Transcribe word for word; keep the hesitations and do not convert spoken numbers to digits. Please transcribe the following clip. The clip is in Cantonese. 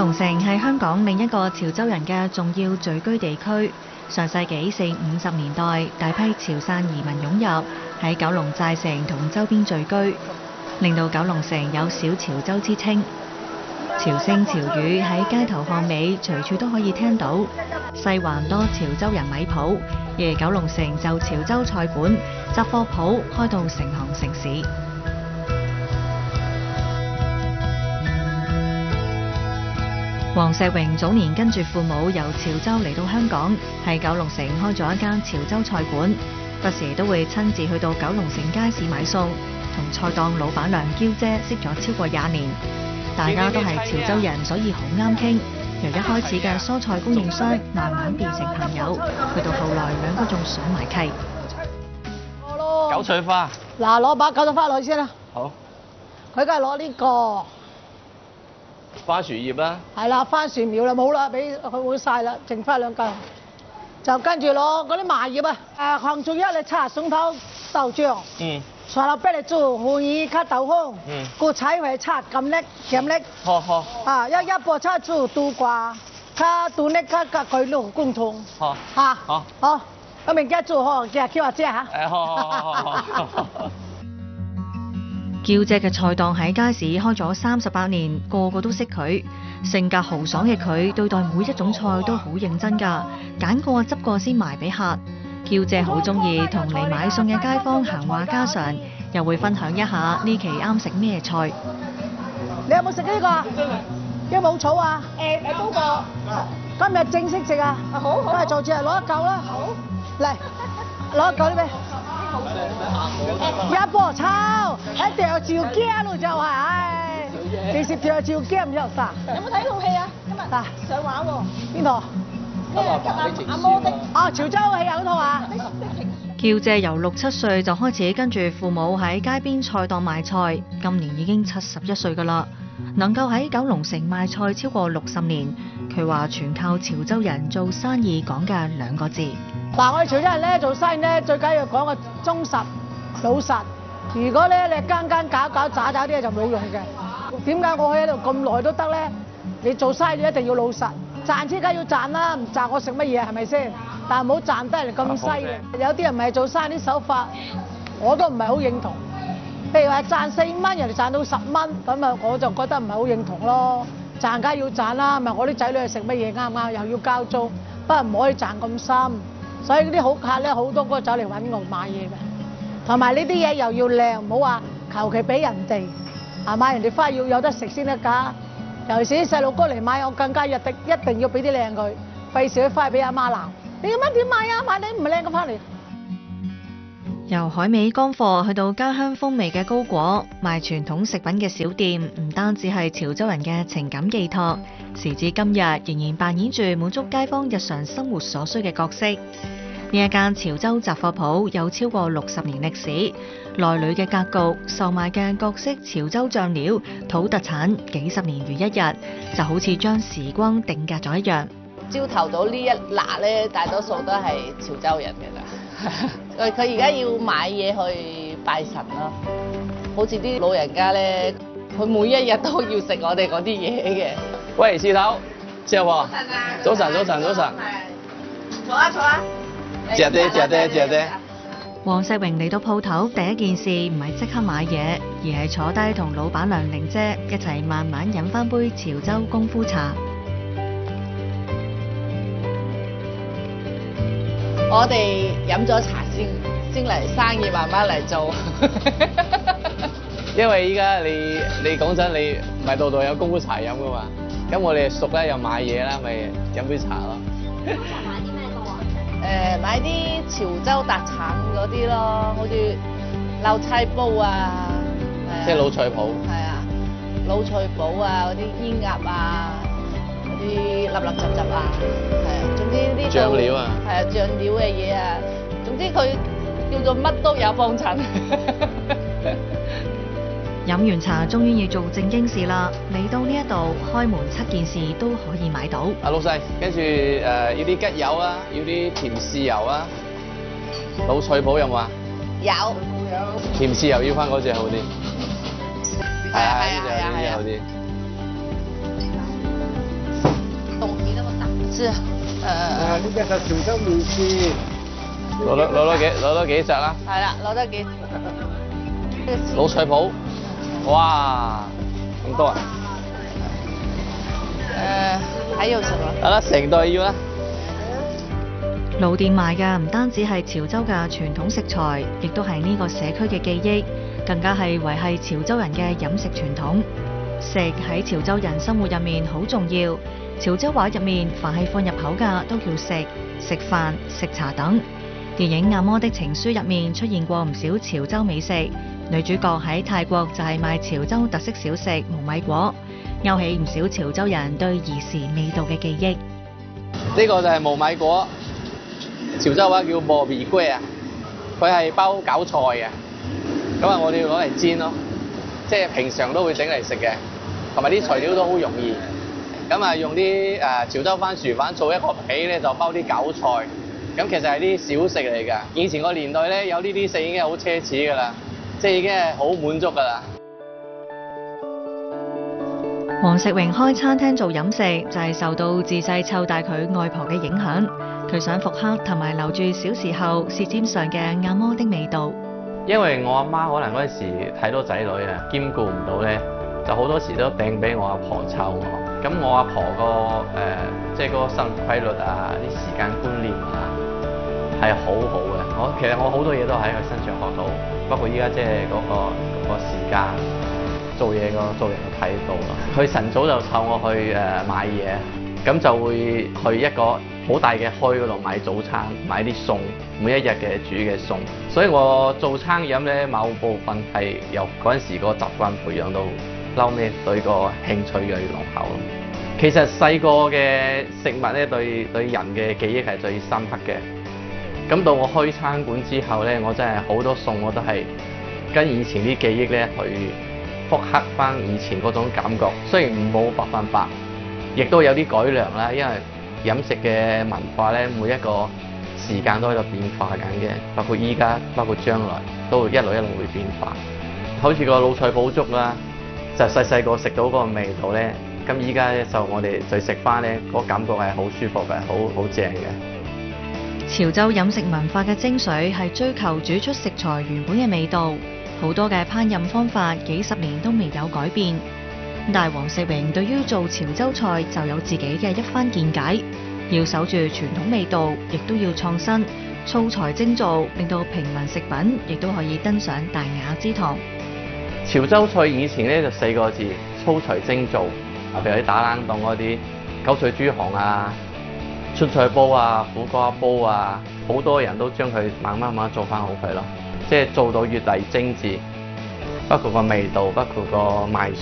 龍城係香港另一個潮州人嘅重要聚居地區。上世紀四五十年代，大批潮汕移民湧入，喺九龍寨城同周邊聚居，令到九龍城有小潮州之稱。潮聲潮語喺街頭巷尾隨處都可以聽到。西環多潮州人米鋪，而九龍城就潮州菜館、雜貨鋪開到成行成市。黃石榮早年跟住父母由潮州嚟到香港，喺九龍城開咗一間潮州菜館，不時都會親自去到九龍城街市買餸，同菜檔老闆娘嬌姐識咗超過廿年，大家都係潮州人，所以好啱傾。由一開始嘅蔬菜供應商，慢慢變成朋友，去到後來兩個仲上埋契。 韭菜花， 嗱，攞把韭菜花落去先啦。 好。 佢梗係攞呢個。 花薯葉啦， 係啦，番薯苗啦，冇啦，俾佢會曬啦，剩翻兩嚿，就跟住攞嗰啲麻葉啊，誒行做一嚟擦餸頭豆醬， 嗯， 再落俾你做芋絲卡豆腐， 嗯， 個菜會擦咁叻鹹叻， 好好， 啊，一一波擦做冬瓜，卡冬叻卡卡佢滷公通， 好， 嚇， 好， 好，咁明家做好，叫叫阿姐嚇， 誒好好好好好。 嬌姐嘅菜檔喺街市開咗三十八年，個個都識佢。性格豪爽嘅佢，對待每一種菜都好認真㗎，揀過執過先賣俾客。嬌姐好中意同嚟買餸嘅街坊閒話家常，又會分享一下呢期啱食咩菜。 你有冇食呢個啊？有冇草啊？ 誒誒嗰個， 今日正式食啊！ 好好， 都係做住嚟攞一嚿啦。 好， 嚟攞一嚿呢邊。一波抄，一掉照鏡咯就係，唉，你食掉照鏡唔有啥？ 有冇睇套戲啊？今日嗱上畫喎。 邊套？ 咩阿阿摩的？ 啊，潮州戲有套啊！ 嬌姐由六七歲就開始跟住父母喺街邊菜檔賣菜，今年已經七十一歲㗎啦。能夠喺九龍城賣菜超過六十年，佢話全靠潮州人做生意講嘅兩個字。 嗱，我哋潮州人咧做生意咧，最緊要講個忠實、老實。如果咧你間間搞搞渣渣啲嘢就冇用嘅。點解我喺度咁耐都得咧？你做生意一定要老實，賺錢梗要賺啦，唔賺我食乜嘢係咪先？但係唔好賺得人咁犀利。有啲人唔係做生意啲手法，我都唔係好認同。譬如話賺四蚊，人哋賺到十蚊，咁啊我就覺得唔係好認同咯。賺梗要賺啦，咪我啲仔女係食乜嘢啱唔啱？又要交租，不過唔可以賺咁深。所以嗰啲好客咧，好多嗰個走嚟揾我買嘢嘅。同埋呢啲嘢又要靚，唔好話求其俾人哋，係買人哋花要有得食先得㗎。尤其是啲細路哥嚟買，我更加一定一定要俾啲靚佢，費事佢翻去俾阿媽鬧。你咁樣點買啊？買你唔靚咁翻嚟。 由海味乾貨去到家鄉風味嘅糕果，賣傳統食品嘅小店，唔單止係潮州人嘅情感寄託，時至今日仍然扮演住滿足街坊日常生活所需嘅角色。呢一間潮州雜貨鋪有超過六十年歷史，內裏嘅格局、售賣嘅各式潮州醬料、土特產，幾十年如一日，就好似將時光定格咗一樣。 朝頭早呢一嗱咧，大多數都係潮州人嘅啦。佢佢而家要買嘢去拜神咯，好似啲老人家咧，佢每一日都要食我哋嗰啲嘢嘅。 喂，事頭，之後喎，早晨早晨早晨， 坐啊坐啊， 謝爹謝爹謝爹。 黃世榮嚟到鋪頭，第一件事唔係即刻買嘢，而係坐低同老闆娘玲姐一齊慢慢飲翻杯潮州功夫茶。 我哋飲咗茶先，先嚟生意慢慢嚟做。 因為依家你你講真，你唔係度度有功夫茶飲噶嘛，咁我哋熟咧又買嘢啦，咪飲杯茶咯。 買啲咩多啊？ 誒，買啲潮州特產嗰啲咯，好似撈菜煲啊， 即係老菜鋪。 係啊，老菜煲啊，嗰啲煙鴨啊。啲粒粒雜雜啊，係啊，總之呢度醬料啊， 係啊，醬料嘅嘢啊，總之佢叫做乜都有幫襯。 飲完茶，終於要做正經事啦！嚟到呢一度，開門七件事都可以買到。 啊老細，跟住誒要啲桔油啊，要啲甜豉油啊，老菜脯有冇啊？ 有。 甜豉油要翻嗰隻好啲。 係啊係啊係啊係啊。 是啊，誒、 啊！呢只係潮州麵線， 攞多攞多幾攞多幾隻啦。 係啦，攞得幾？ 老菜脯，哇，咁多啊！ 誒，還有什麼？ 得啦，成袋要啦。 老店賣嘅唔單止係潮州嘅傳統食材，亦都係呢個社區嘅記憶，更加係維係潮州人嘅飲食傳統。食喺潮州人生活入面好重要。潮州話入面，凡係放入口嘅都叫食，食飯、食茶等。電影《阿嬤的情書》入面出現過唔少潮州美食，女主角喺泰國就係賣潮州特色小食無米果，勾起唔少潮州人對兒時味道嘅記憶。 呢個就係無米果，潮州話叫磨米粿啊，佢係包韭菜嘅，咁啊我哋要攞嚟煎咯，即係平常都會整嚟食嘅，同埋啲材料都好容易。咁啊用啲誒潮州番薯粉做一個皮咧，就包啲韭菜。咁其實係啲小食嚟㗎。以前個年代咧有呢啲食已經係好奢侈㗎啦，即係已經係好滿足㗎啦。 黃食榮開餐廳做飲食，就係受到自細湊大佢外婆嘅影響。佢想復刻同埋留住小時候舌尖上嘅阿嬤的味道。 因為我阿媽可能嗰陣時睇到仔女啊，兼顧唔到咧，就好多時都掟俾我阿婆湊我。咁我阿婆個誒，即係嗰個生活規律啊，啲時間觀念啊，係好好嘅。我其實我好多嘢都喺佢身上學到，包括依家即係嗰個嗰個時間做嘢個做人嘅態度咯。佢晨早就湊我去誒買嘢，咁就會去一個好大嘅墟嗰度買早餐，買啲餸，每一日嘅煮嘅餸。所以我做餐飲咧，某部分係由嗰陣時個習慣培養到。後尾對個興趣越嚟越濃厚咯。其實細個嘅食物咧，對對人嘅記憶係最深刻嘅。咁到我開餐館之後咧，我真係好多餸我都係跟以前啲記憶咧去復刻翻以前嗰種感覺。雖然唔冇百分百，亦都有啲改良啦。因為飲食嘅文化咧，每一個時間都喺度變化緊嘅，包括依家，包括將來，都會一路一路會變化。好似個老菜脯粥啦。就細細個食到嗰個味道咧，咁依家咧就我哋再食翻咧，嗰個感覺係好舒服嘅，好好正嘅。 潮州飲食文化嘅精髓係追求煮出食材原本嘅味道，好多嘅烹飪方法幾十年都未有改變。但係黃食榮對於做潮州菜就有自己嘅一番見解，要守住傳統味道，亦都要創新，粗材精做，令到平民食品亦都可以登上大雅之堂。 潮州菜以前咧就四個字，粗材精做。啊，譬如啲打冷凍嗰啲九水豬紅啊、春菜煲啊、苦瓜煲啊，好多人都將佢慢慢慢慢做翻好佢咯。即係做到越嚟精緻，包括個味道，包括個賣